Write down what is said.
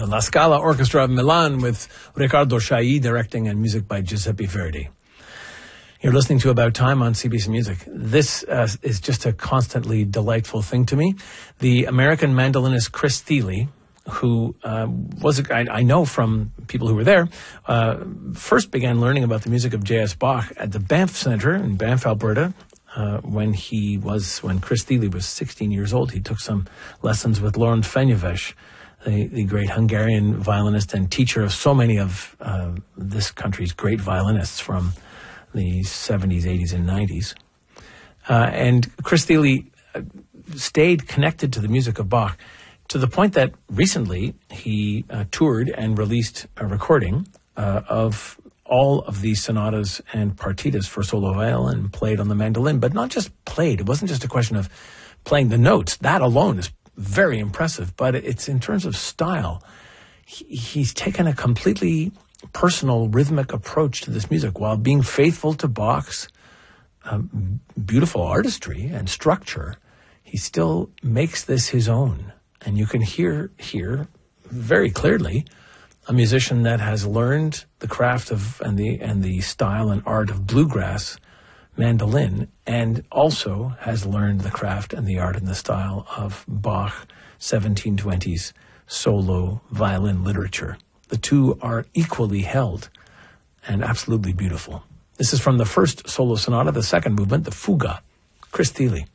the La Scala Orchestra of Milan with Riccardo Chailly directing and music by Giuseppe Verdi. You're listening to About Time on CBC Music. This is just a constantly delightful thing to me. The American mandolinist Chris Thile, who I know from people who were there, first began learning about the music of J.S. Bach at the Banff Center in Banff, Alberta. When Chris Thile was 16 years old, he took some lessons with Laurent Fenyves, the great Hungarian violinist and teacher of so many of this country's great violinists from the 70s, 80s, and 90s. And Chris Thile stayed connected to the music of Bach to the point that recently he toured and released a recording of all of these sonatas and partitas for solo violin played on the mandolin, but not just played. It wasn't just a question of playing the notes. That alone is very impressive, but it's in terms of style. He's taken a completely personal rhythmic approach to this music while being faithful to Bach's beautiful artistry and structure. He still makes this his own. And you can hear here very clearly a musician that has learned the craft of and the style and art of bluegrass mandolin, and also has learned the craft and the art and the style of Bach 1720s solo violin literature. The two are equally held and absolutely beautiful. This is from the first solo sonata, the second movement, the Fuga, Chris Thile.